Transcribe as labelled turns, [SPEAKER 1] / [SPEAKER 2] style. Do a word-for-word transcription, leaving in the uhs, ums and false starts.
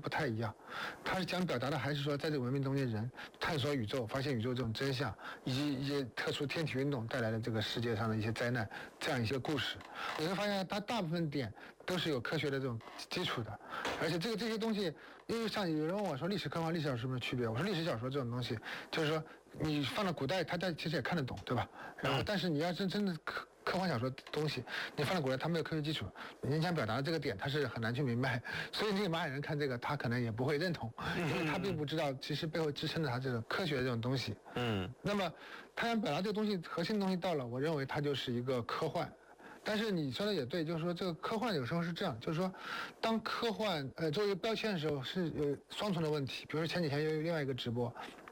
[SPEAKER 1] 不太一样。他是想表达的还是说，在这个文明中间人探索宇宙、发现宇宙这种真相，以及一些特殊天体运动带来的这个世界上的一些灾难，这样一些故事。你会发现，它大部分点都是有科学的这种基础的，而且这个这些东西，因为像有人问我说，历史科幻、历史小说有什么区别？我说，历史小说这种东西，就是说你放到古代，大家其实也看得懂，对吧？然后，但是你要真真的科科幻小说的东西，你放到古代，它没有科学基础，你想表达的这个点，他是很难去明白。所以那个玛雅人看这个，他可能也不会认同，因为他并不知道其实背后支撑着他这种科学的这种东西。嗯，那么他想表达这个东西核心的东西到了，我认为它就是一个科幻。但是你说的也对，就是说这个科幻有时候是这样，就是说，当科幻呃作为标签的时候是有双重的问题。比如说前几天有另外一个直播，